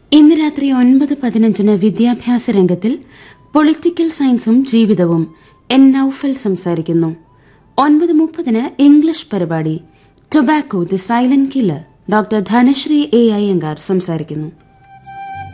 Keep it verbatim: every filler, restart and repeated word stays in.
ഇന്ന് രാത്രി ഒൻപത് പതിനഞ്ചിന് വിദ്യാഭ്യാസ രംഗത്തിൽ പൊളിറ്റിക്കൽ സയൻസും ജീവിതവും എൻ നൌഫൽ സംസാരിക്കുന്നു. ഒൻപത് മുപ്പതിന് ഇംഗ്ലീഷ് പരിപാടി tobacco the silent killer doctor Dhanashree A Iyengar സംസാരിക്കുന്നു.